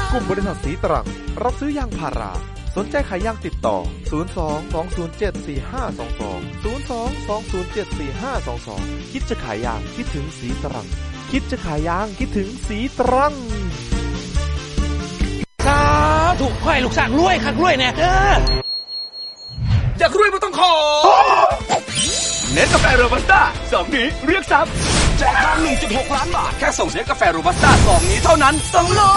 กลุ่มบริษัทสีตรังรับซื้อยางพาราสนใจขายยางติดต่อ02-207-4522 คิดจะขายยางคิดถึงสีตรังคิดจะขายยางคิดถึงสีตรังสาธุขอให้ลูกสร้างรวยคักรวยแน่อยากรวยไม่ต้องขอเนสกาแฟโรบัสต้า2นี้เรียกทรัพย์แจกทาง 1.6 ล้านบาทแค่ส่งเนสกาแฟโรบัสต้า2นี้เท่านั้น2โล